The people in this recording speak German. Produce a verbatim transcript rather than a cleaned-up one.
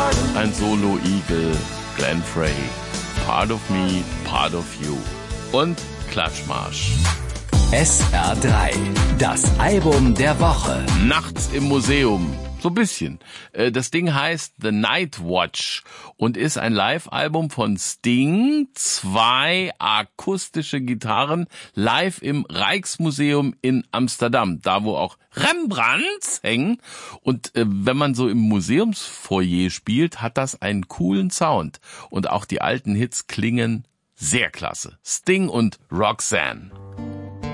Ein Solo-Igel, Glenn Frey, Part of Me, Part of You und Klatschmarsch. S R drei, das Album der Woche. Nachts im Museum, so ein bisschen. Das Ding heißt The Night Watch und ist ein Live-Album von Sting, zwei akustische Gitarren, live im Rijksmuseum in Amsterdam, da wo auch Rembrandts hängen. Und äh, wenn man so im Museumsfoyer spielt, hat das einen coolen Sound. Und auch die alten Hits klingen sehr klasse. Sting und Roxanne.